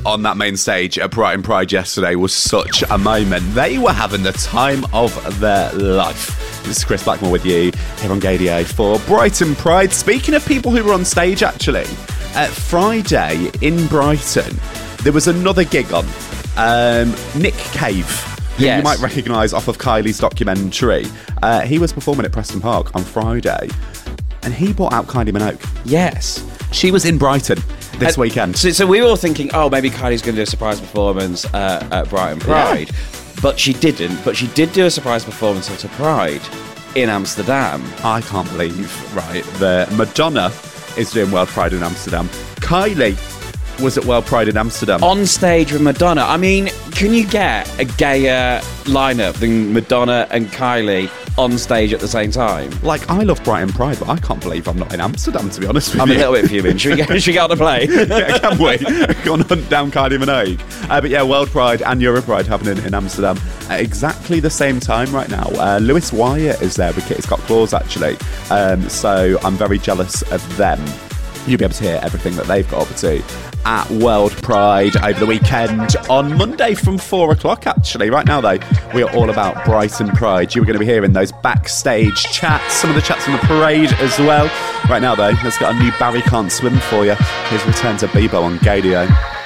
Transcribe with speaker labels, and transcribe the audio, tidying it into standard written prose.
Speaker 1: on that main stage at Brighton Pride yesterday was such a moment. They were having the time of their life. This is Chris Blackmore with you here on Gaydio for Brighton Pride. Speaking of people who were on stage, actually, Friday in Brighton, there was another gig on. Nick Cave, who you might recognise off of Kylie's documentary. He was performing at Preston Park on Friday, and he brought out Kylie Minogue.
Speaker 2: Yes.
Speaker 1: She was in Brighton this weekend.
Speaker 2: So we were all thinking, oh, maybe Kylie's going to do a surprise performance at Brighton Pride. Yeah. But she didn't. But she did do a surprise performance at a Pride in Amsterdam.
Speaker 1: I can't believe, that Madonna is doing World Pride in Amsterdam. Kylie was at World Pride in Amsterdam.
Speaker 2: On stage with Madonna. I mean, can you get a gayer lineup than Madonna and Kylie on stage at the same time?
Speaker 1: Like, I love Brighton Pride, but I can't believe I'm not in Amsterdam, to be honest with you.
Speaker 2: I'm a little bit fuming. Should we get on the plane?
Speaker 1: Yeah, can we? Go and hunt down Kylie Minogue. But yeah, World Pride and Euro Pride happening in Amsterdam at exactly the same time right now. Lewis Wyatt is there with Kitty Scott Claus, actually. So I'm very jealous of them. You'll be able to hear everything that they've got up to at World Pride over the weekend on Monday from 4 o'clock, actually. Right now, though, we are all about Brighton Pride. You are going to be hearing those backstage chats, some of the chats from the parade as well. Right now, though, let's get a new Barry Can't Swim for you. Here's Return to Bebo on Gaydio.